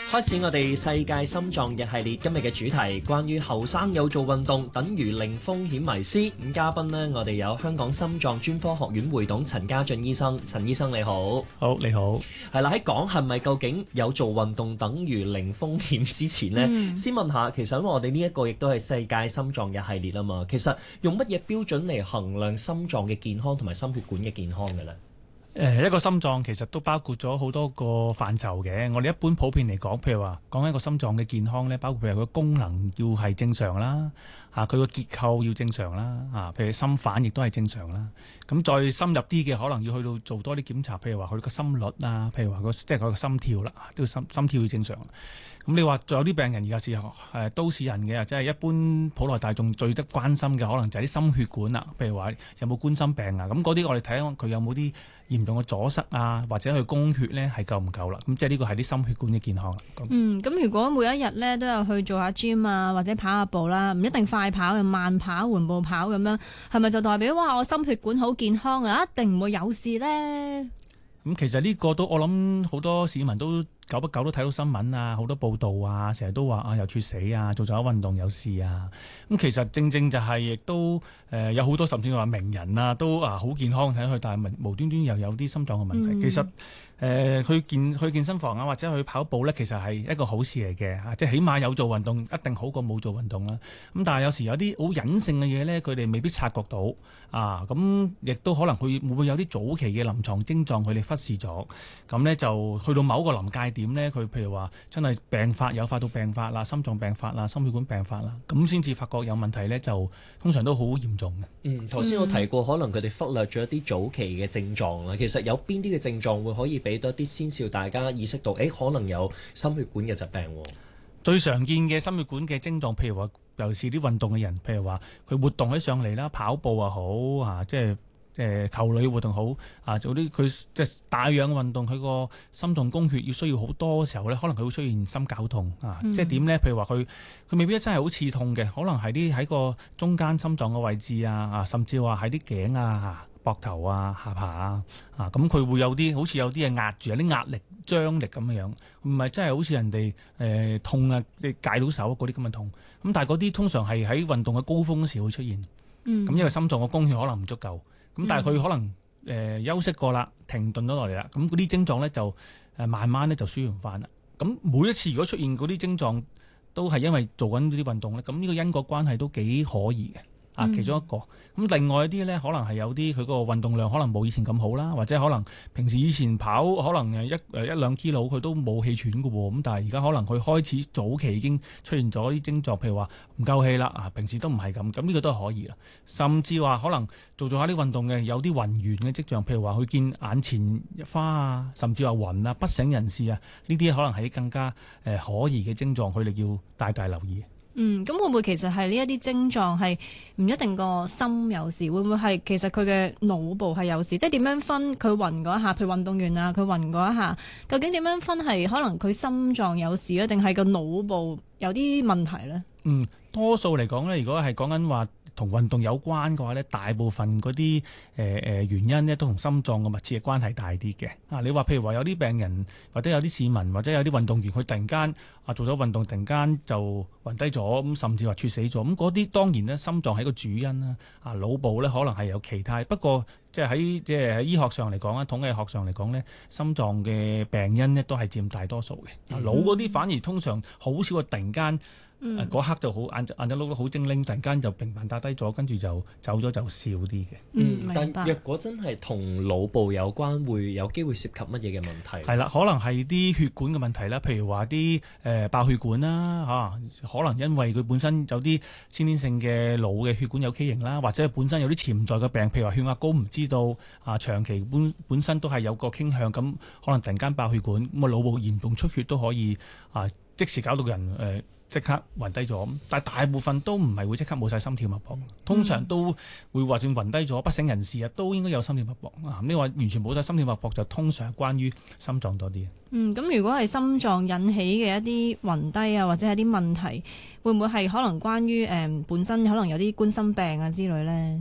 開始我哋世界心臟日系列，今日嘅主題關於後生有做運動等於零風險迷思。咁嘉賓呢，我哋有香港心臟專科學院會董陳家俊醫生。陳醫生你好。 好，你好。 係啦，喺講係咪究竟有做運動等於零風險之前呢，先問下，其實因為我哋呢一個亦都係世界心臟日系列啊嘛，其實用乜嘢標準嚟衡量心臟嘅健康同埋心血管嘅健康嘅呢？ 一個心臟其實都包括咗好多個範疇嘅。我哋一般普遍嚟講，譬如話講一個心臟嘅健康咧，包括譬如佢功能要係正常啦，佢個結構要正常啦，譬如心瓣亦都係正常啦。咁再深入啲嘅，可能要去到做多啲檢查，譬如話佢個心率啊，譬如話即係佢個心跳啦，都要心跳要正常。咁你話仲有啲病人而家係都市人嘅，即係一般普羅大眾最得關心嘅，可能就係啲心血管啦，譬如話有冇冠心病啊，咁嗰啲我哋睇下佢有冇啲嚴重嘅阻塞啊，或者佢供血咧係夠唔夠啦？咁即係呢個係啲心血管嘅健康啦。 咁如果每一日咧都有去做下 gym 啊，或者跑下步啦，唔一定快跑，又慢跑、緩步跑咁樣，係咪就代表哇我心血管好健康啊？一定唔會有事咧？ 咁其實呢個都我諗好多市民都久不久都睇到新聞啊，好多報道啊，成日都話又猝死啊，做咗運動有事啊。咁其實正正就係亦都有好多甚至話名人啊都好健康睇佢，但係無端端又有啲心臟嘅問題。其實去健身房啊，或者去跑步咧，其實係一個好事嚟嘅，即係起碼有做運動一定好過冇做運動啦。咁但係有時有啲好隱性嘅嘢咧，佢哋未必察覺到啊。咁亦都可能會唔會有啲早期嘅臨床症狀佢哋忽視咗，咁咧就去到某個臨界點咧，佢譬如話真係病發有發到病發啦，心臟病發啦，心血管病發啦，咁先至發覺有問題咧，就通常都好嚴重嘅。 頭先我提過，可能佢哋忽略咗一啲早期嘅症狀啦。其實有邊啲嘅症狀會可以俾多啲先兆大家意識到，可能有心血管嘅疾病。 最常見嘅心血管嘅症狀，譬如話尤其是啲運動嘅人，譬如話佢活動起上嚟啦，跑步又好即係球類活動好做啲佢即係帶氧運動，佢個心臟供血要需要好多嘅時候咧，可能佢會出現心絞痛即係點咧？譬如話佢未必真係好刺痛嘅，可能係啲喺個中間心臟嘅位置甚至話喺啲頸膊頭下巴咁佢會有啲好似有啲嘢壓住，有啲壓力張力咁樣，唔係真係好似人哋痛即係戒到手嗰啲咁嘅痛。咁但係嗰啲通常係喺運動嘅高峰時會出現。咁因為心臟嘅供血可能唔足夠。咁但係佢可能休息過啦，停頓咗落嚟啦，咁嗰啲症狀咧就慢慢咧就舒緩翻啦。咁每一次如果出現嗰啲症狀都係因為做緊呢啲運動咧，咁呢個因果關係都幾可疑嘅。其中一個。咁另外一啲咧，可能係有啲佢個運動量可能冇以前咁好啦，或者可能平時以前跑可能一兩 kilo 佢都冇氣喘嘅喎，咁但係而家可能佢開始早期已經出現咗啲症狀，譬如話唔夠氣啦，平時都唔係咁，咁呢個都係可以啦。甚至話可能做下啲運動嘅有啲暈眩嘅跡象，譬如話佢見眼前花甚至話暈不省人事呢啲可能係更加可疑嘅症狀，佢哋要大大留意。 咁會唔會其實係呢一啲症狀係唔一定個心有事，會唔會係其實佢嘅腦部係有事？即係點樣分佢暈嗰一下，譬如運動員佢暈嗰一下，究竟點樣分係可能佢心臟有事啊，定係個腦部有啲問題呢？ 多數嚟講呢，如果係講緊話同運動有關嘅話呢，大部分嗰啲原因呢都同心臟嘅密切嘅關係大啲嘅。你話譬如話有啲病人或者有啲市民或者有啲運動員，佢突然間做咗運動，突然間就暈低咗，咁甚至話猝死咗，咁嗰啲當然呢，心臟係個主因啦。腦部呢可能係有其他，不過即係喺醫學上嚟講啊，統計學上嚟講呢，心臟嘅病因呢都係佔大多數嘅。腦嗰啲反而通常好少話突然間。嗰刻就好眼隻碌得好精靈，突然間就平凡打低咗，跟住就走咗就少啲嘅。 但若果真係同腦部有關，會有機會涉及乜嘢嘅問題？ 係啦，可能係啲血管嘅問題啦，譬如話啲爆血管啦可能因為佢本身有啲先天性嘅腦嘅血管有畸形啦，或者本身有啲潛在嘅病，譬如話血壓高唔知道長期本身都係有個傾向，咁可能突然間爆血管，咁腦部嚴重出血都可以即時搞到人即刻暈低咗，但係大部分都唔係會即刻冇晒心跳脈搏，通常都會話算暈低咗不省人事都應該有心跳脈搏。你話完全冇晒心跳脈搏就通常係關於心臟多啲。 咁如果係心臟引起嘅一啲暈低或者係啲問題，會唔會係可能關於本身可能有啲冠心病之類呢？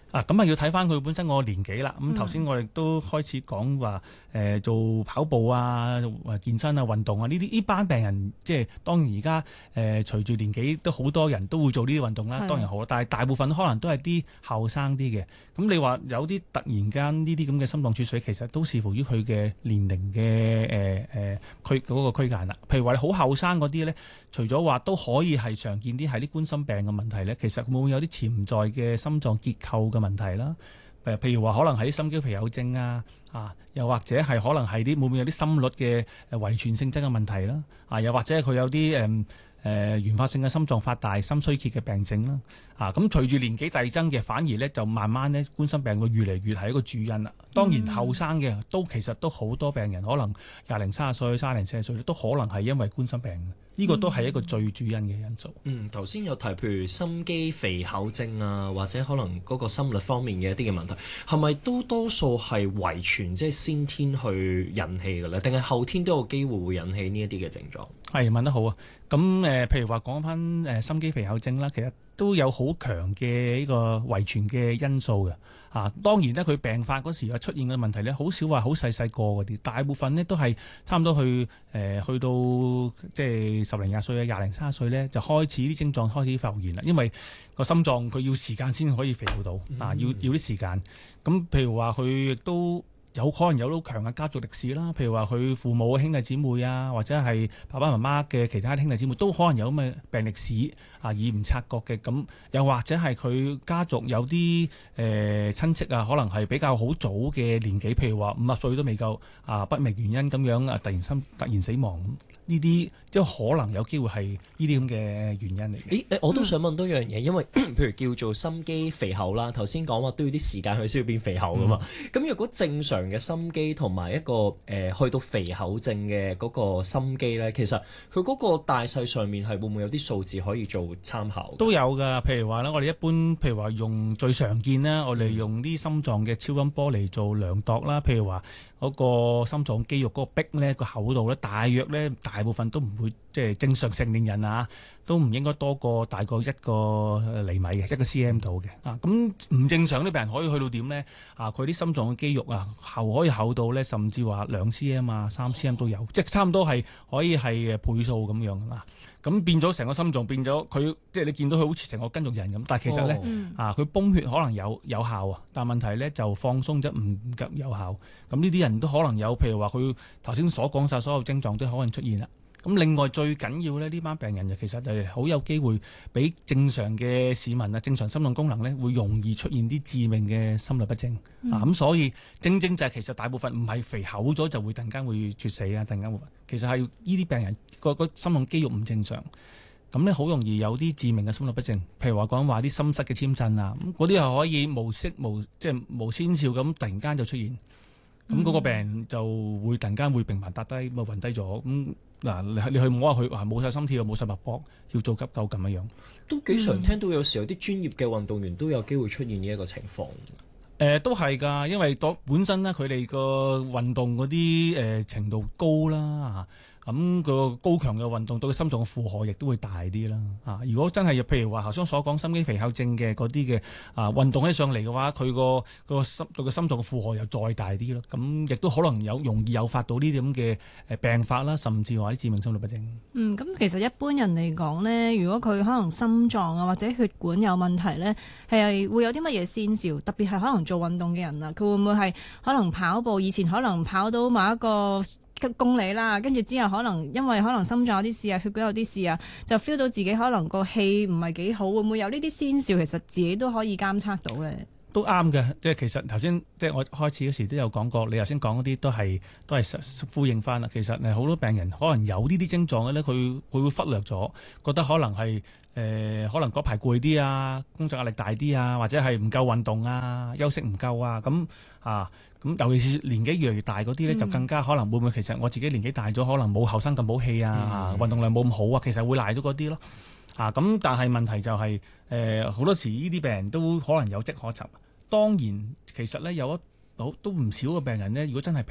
咁要睇翻佢本身個年紀啦。咁頭先我哋都開始講話做跑步啊、健身啊、運動啊呢班病人，即係當然而家隨住年紀都好多人都會做呢啲運動啦，當然好啦。但係大部分可能都係啲後生啲嘅。咁你話有啲突然間呢啲咁嘅心臟猝死，其實都視乎於佢嘅年齡嘅佢嗰個區間啦。譬如話你好後生嗰啲咧，除咗話都可以係常見啲係啲冠心病嘅問題咧，其實會唔會有啲潛在嘅心臟結構嘅問題啦？譬如話可能係啲心肌肥厚症又或者係可能係啲會唔會有啲心率嘅遺傳性質嘅問題啦？又或者佢有啲原發性嘅心臟發大、心衰竭嘅病症啦。咁隨住年紀遞增嘅，反而咧就慢慢咧冠心病會越嚟越係一個主因啦。當然後生嘅其實都好多病人，可能20零30歲、30零40歲都可能係因為冠心病。呢個都係一個最主因嘅因素。 頭先有提，譬如心肌肥厚症啊，或者可能嗰個心率方面嘅一啲嘅問題，係咪都多數係遺傳，即係先天去引起嘅咧？定係後天都有機會引起呢一啲嘅症狀？ 係問得好啊！咁譬如話講翻心肌肥厚症啦，其實都有好強嘅呢個遺傳嘅因素嘅。當然咧，佢病發嗰時出現嘅問題咧，好少話好細個嗰啲，大部分咧都係差唔多去到即係10零20歲啊、20零30歲咧，就開始啲症狀開始浮現啦。因為個心臟佢要時間先可以肥好到要啲時間。咁譬如話佢亦都有可能有好強嘅家族歷史啦，譬如話佢父母兄弟姊妹啊，或者係爸爸媽媽嘅其他兄弟姊妹都可能有咁嘅病歷史而唔察覺嘅。咁又或者係佢家族有啲親戚可能係比較好早嘅年紀，譬如話50歲都未夠不明原因咁樣突然死亡，呢啲即係可能有機會係呢啲咁嘅原因嚟嘅。 我都想問多樣嘢，因為譬如叫做心肌肥厚啦，頭先講話都要啲時間佢先要變肥厚噶嘛。咁如果正常嘅心肌同埋一個去到肥厚症嘅嗰個心肌咧，其實佢嗰個大細上面係會唔會有啲數字可以做參考？ 都有㗎，譬如話咧，我哋一般譬如話用最常見啦，我哋用啲心臟嘅超音波嚟做量度啦。譬如話嗰個心臟肌肉嗰個壁咧個厚度咧，大約咧大部分都唔會即係正常成年人都唔應該多過大過1個厘米嘅1個 cm 度嘅。咁唔正常啲病人可以去到點咧？佢啲心臟嘅肌肉厚可以厚到咧，甚至話2 cm 3 cm 都有，即係差唔多係可以係倍數咁樣啦。咁變咗成個心臟變咗佢，即係你見到佢好似成個筋肉人咁，但係其實咧佢泵血可能有效但係問題咧就放鬆咗唔夠有效。咁呢啲人都可能有，譬如話佢頭先所講晒所有症狀都可能出現啦。咁另外最緊要咧，呢班病人其實就係好有機會比正常嘅市民正常心臟功能咧會容易出現啲致命嘅心律不正。咁所以正就係其實大部分唔係肥厚咗就會突然間會猝死突然間會，其實係呢啲病人個心臟肌肉唔正常，咁咧好容易有啲致命嘅心律不正。譬如話講話啲心室嘅簽震咁嗰啲係可以即係無先兆咁突然間就出現，咁嗰個病人就會突然間會平凡搭低咁暈低咗咁。你去摸下佢冇晒心跳冇晒脈搏，要做急救咁樣。 都幾常聽到有時候有啲專業嘅運動員都有機會出現呢一個情況。 都係㗎，因為本身咧佢哋個運動嗰啲程度高啦咁個高強嘅運動對個心臟嘅負荷亦都會大啲啦。如果真係譬如話頭先所講心肌肥厚症嘅嗰啲嘅運動起上嚟嘅話，佢個心對個心臟嘅負荷又再大啲咯。咁亦都可能容易誘發到呢啲咁嘅病發啦，甚至話啲致命心律不正。 咁其實一般人嚟講呢，如果佢可能心臟或者血管有問題呢，係會有啲乜嘢先兆？特別係可能做運動嘅人佢會唔會係可能跑步以前可能跑到某一個公里啦，跟住之後可能因為可能心臟有啲事血管有啲事就 feel 到自己可能個氣唔係幾好，會唔會有呢啲先兆？其實自己都可以監測到咧。 都啱嘅，即係其實頭先即係我開始嗰時都有講過，你頭先講嗰啲都係呼應翻啦。其實好多病人可能有呢啲症狀嘅咧，佢會忽略咗，覺得可能係可能嗰排攰啲工作壓力大啲或者係唔夠運動休息唔夠咁尤其是年紀越嚟越大嗰啲咧，就更加可能會唔會其實我自己年紀大咗，可能冇後生咁冇氣運動量冇咁好其實會賴咗嗰啲咯。咁但係問題就係好多時呢啲病人都可能有跡可尋。當然其實咧有都唔少嘅病人咧，如果真係譬如話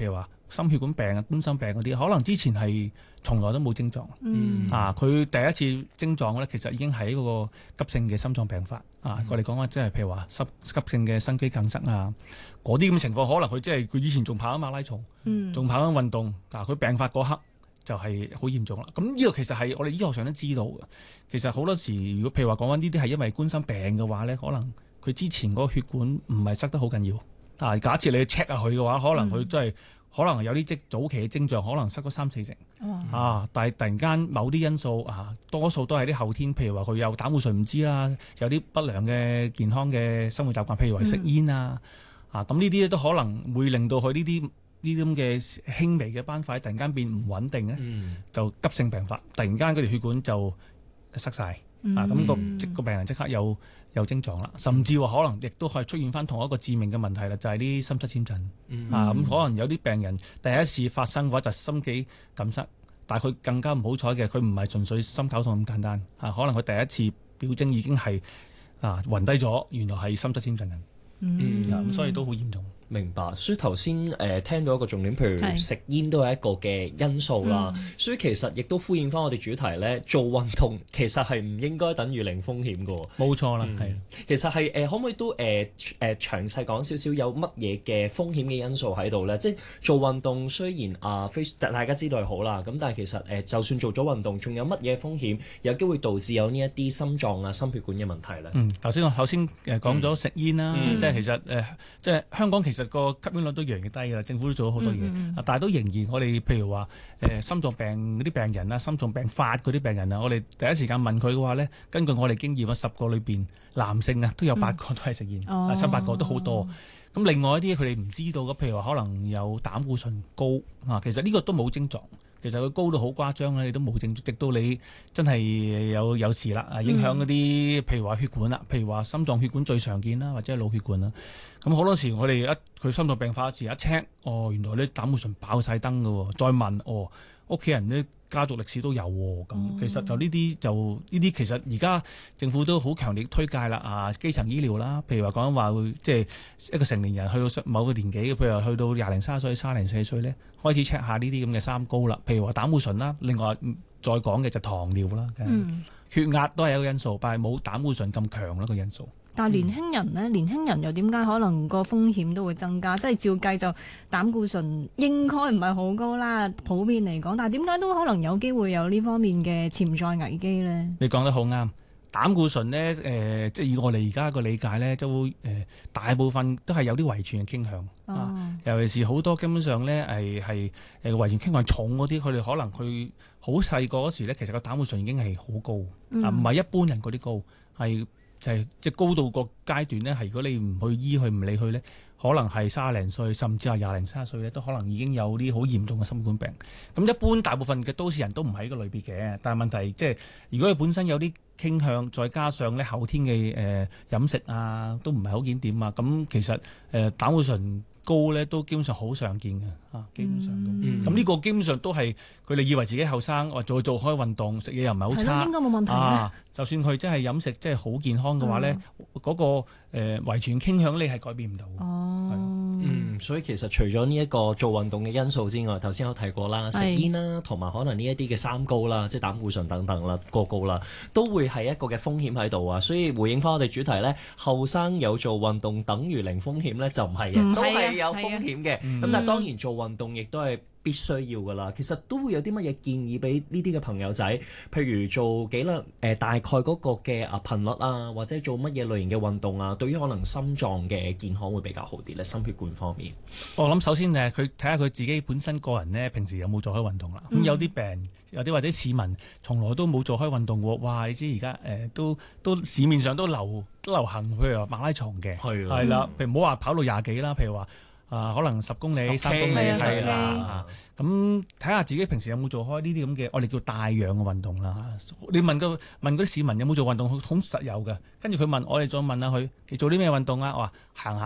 心血管病啊、冠心病嗰啲，可能之前係從來都冇症狀。佢第一次症狀咧，其實已經係一個急性嘅心臟病發啊！我哋講話即係譬如話急性嘅心肌梗塞啊，嗰啲咁嘅情況，可能佢即係佢以前仲跑緊馬拉松，仲跑緊運動，佢病發嗰刻就係好嚴重啦。咁呢個其實係我哋醫學上都知道嘅。其實好多時，如果譬如話講緊呢啲係因為冠心病嘅話咧，可能佢之前嗰個血管唔係塞得好緊要。假設你 check 下佢嘅話，可能佢真係可能有啲早期嘅症狀，可能塞咗3-4成。但係突然間某啲因素多數都係啲後天，譬如話佢有膽固醇唔知啦，有啲不良嘅健康嘅生活習慣，譬如話食煙咁呢啲都可能會令到佢呢啲咁嘅輕微嘅斑塊突然間變唔穩定咧，就急性病發，突然間嗰條血管就塞晒。咁個病人即刻有症狀啦，甚至話可能亦都可以出現翻同一個致命嘅問題啦，就係啲心室纖震。咁可能有啲病人第一次發生嘅話就心肌梗塞，但係佢更加唔好彩嘅，佢唔係純粹心絞痛咁簡單。可能佢第一次表徵已經係暈低咗，原來係心室纖震緊。咁所以都好嚴重。 明白，所以頭先聽到一個重點，譬如食煙都係一個嘅因素啦。所以其實亦都呼應翻我哋主題咧，做運動其實係唔應該等於零風險嘅。 冇錯啦， 其實係可唔可以都詳細講少少有乜嘢嘅風險嘅因素喺度咧？即係做運動雖然大家知道係好啦，咁但係其實就算做咗運動，仲有乜嘢風險有機會導致有呢一啲心臟心血管嘅問題咧？ 頭先講咗食煙啦，即係其實即係香港其實個吸煙率都越嚟越低㗎啦，政府都做咗好多嘢，但係都仍然我哋譬如話心臟病嗰啲病人啦，心臟病發嗰啲病人啊，我哋第一時間問佢嘅話咧，根據我哋經驗10個裏邊男性都有8個都係食煙，7-8個都好多。咁另外一啲佢哋唔知道嘅，譬如話可能有膽固醇高其實呢個都冇症狀。其實佢高到好誇張咧，你都冇症狀，直到你真係有事啦，影響嗰啲譬如話血管啦，譬如話心臟血管最常見啦，或者係腦血管啦。咁好多時我哋佢心臟病發時一 check，原來啲膽固醇爆晒燈㗎喎，再問屋企人啲家族歷史都有喎，咁其實就呢啲其實而家政府都好強烈推介啦，基層醫療啦，譬如話講緊話會即係一個成年人去到某個年紀，譬如話去到20-30歲、30-40歲咧，開始 check 下呢啲咁嘅三高啦，譬如話膽固醇啦，另外再講嘅就糖尿啦，血壓都係一個因素，但係冇膽固醇咁強啦個因素。 但係年輕人呢？年輕人又點解可能個風險都會增加？即係照計就膽固醇應該唔係好高啦，普遍嚟講。但係點解都可能有機會有呢方面嘅潛在危機呢？ 你講得好啱，膽固醇呢，即係以我哋而家個理解呢，都大部分都係有啲遺傳嘅傾向。尤其是好多基本上呢係遺傳傾向重嗰啲，佢哋可能佢好細個嗰時呢，其實個膽固醇已經係好高，唔係一般人嗰啲高，係。就係即係高到個階段咧，係如果你唔去醫佢唔理佢咧，可能係30-零歲，甚至係20-30歲咧，都可能已經有啲好嚴重嘅心血管病。咁一般大部分嘅都市人都唔係呢個類別嘅，但係問題即係如果佢本身有啲傾向，再加上咧後天嘅飲食都唔係好檢點啊，咁其實膽固醇高咧都基本上好常見嘅，基本上都。咁呢個基本上都係佢哋以為自己後生，或做開運動，食嘢又唔係好差， 應該冇問題就算佢真係飲食真係好健康嘅話咧，嗰個遺傳傾向你係改變唔到。 所以其實除咗呢一個做運動嘅因素之外，頭先有提過啦，食煙啦，同埋可能呢一啲嘅三高啦，即係膽固醇等等啦，過高啦，都會係一個嘅風險喺度啊。所以回應翻我哋主題咧，後生有做運動等於零風險咧，就唔係嘅，都係有風險嘅。咁但係當然做運動亦都係必須要噶啦。其實都會有啲乜嘢建議俾呢啲嘅朋友仔，譬如做幾粒大概嗰個嘅頻率啊，或者做乜嘢類型嘅運動啊，對於可能心臟嘅健康會比較好啲咧，心血管方面。 我諗首先佢睇下佢自己本身個人咧，平時有冇做開運動啦。咁有啲病，有啲或者市民從來都冇做開運動喎。哇！你知而家都市面上都流行，譬如話馬拉松嘅，係啦，譬如唔好話跑到20幾啦，譬如話可能10公里、3公里係啦。咁睇下自己平時有冇做開呢啲咁嘅，我哋叫帶氧嘅運動啦。你問嗰啲市民有冇做運動，好實有嘅。跟住佢問我哋，再問下佢做啲咩運動啊？我話行下